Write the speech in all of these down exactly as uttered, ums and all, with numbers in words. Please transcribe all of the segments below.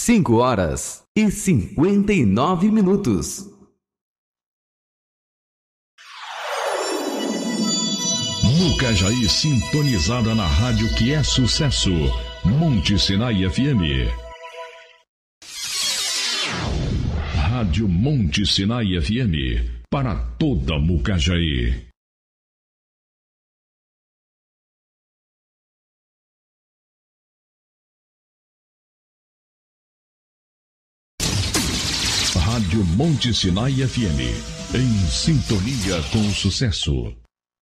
cinco horas e cinquenta e nove minutos. Mucajaí sintonizada na rádio que é sucesso. Monte Sinai F M. Rádio Monte Sinai F M. Para toda Mucajaí. Rádio Monte Sinai F M. Em sintonia com o sucesso.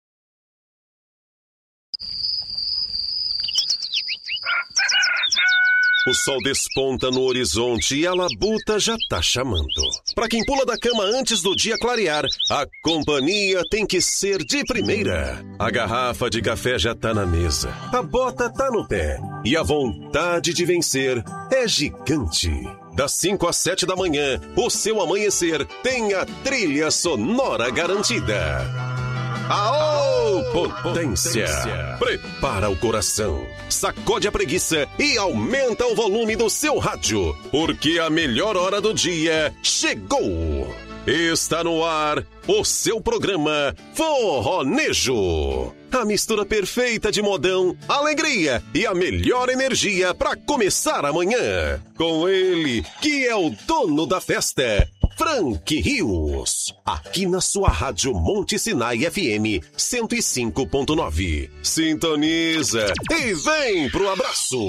O sol desponta no horizonte e a labuta já tá chamando. Pra quem pula da cama antes do dia clarear, a companhia tem que ser de primeira. A garrafa de café já tá na mesa, a bota tá no pé e a vontade de vencer é gigante. Das cinco às sete da manhã, o seu amanhecer tem a trilha sonora garantida. Aô, potência! Prepara o coração, sacode a preguiça e aumenta o volume do seu rádio, porque a melhor hora do dia chegou! Está no ar o seu programa Forronejo. A mistura perfeita de modão, alegria e a melhor energia para começar amanhã. Com ele, que é o dono da festa, Frank Rios. Aqui na sua rádio Monte Sinai F M cento e cinco ponto nove. Sintoniza e vem pro abraço.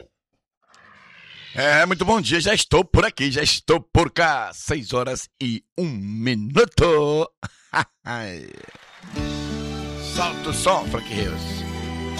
É, muito bom dia, já estou por aqui, já estou por cá. Seis horas e um minuto. Solta o som, Frank Rios.